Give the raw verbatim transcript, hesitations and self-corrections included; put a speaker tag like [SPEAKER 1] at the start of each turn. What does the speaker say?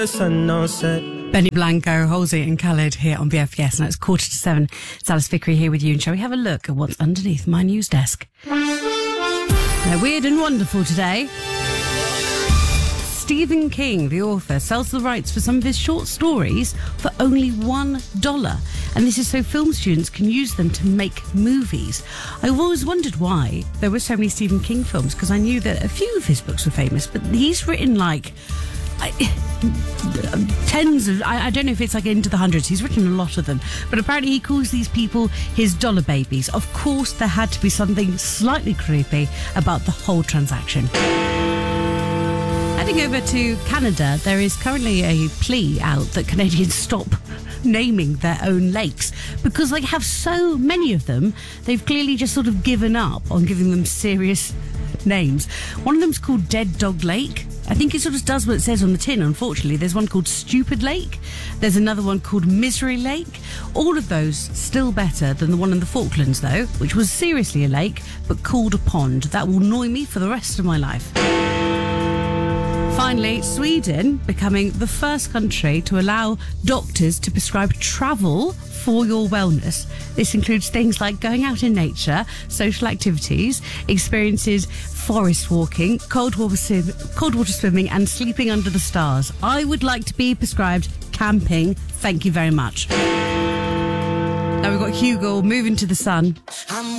[SPEAKER 1] Benny Blanco, Halsey and Khaled here on B F Yes, and it's quarter to seven. It's Alice Vickery here with you, and shall we have a look at what's underneath my news desk? Now, weird and wonderful today. Stephen King, the author, sells the rights for some of his short stories for only one dollar. And this is so film students can use them to make movies. I've always wondered why there were so many Stephen King films, because I knew that a few of his books were famous, but he's written like... I, tens of, I, I don't know if it's like into the hundreds. He's written a lot of them, but apparently he calls these people his dollar babies. Of course, there had to be something slightly creepy about the whole transaction. Heading over to Canada, there is currently a plea out that Canadians stop naming their own lakes because they have so many of them. They've clearly just sort of given up on giving them serious names. One of them's called Dead Dog Lake. I think it sort of does what it says on the tin, unfortunately. There's one called Stupid Lake. There's another one called Misery Lake. All of those still better than the one in the Falklands, though, which was seriously a lake, but called a pond. That will annoy me for the rest of my life. Finally, Sweden becoming the first country to allow doctors to prescribe travel for your wellness. This includes things like going out in nature, social activities, experiences, forest walking, cold water, swim, cold water swimming and sleeping under the stars. I would like to be prescribed camping. Thank you very much. Now we've got Hugo moving to the sun. I'm